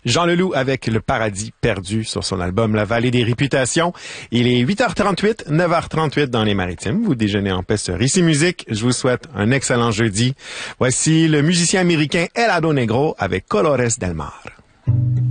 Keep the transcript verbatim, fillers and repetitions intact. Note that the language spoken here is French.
Jean Leloup avec Le Paradis perdu sur son album La Vallée des Réputations. Il est huit heures trente-huit, neuf heures trente-huit dans les Maritimes. Vous déjeunez en paix sur Ici Musique. Je vous souhaite un excellent jeudi. Voici le musicien américain El Ado Negro avec Colores del Mar.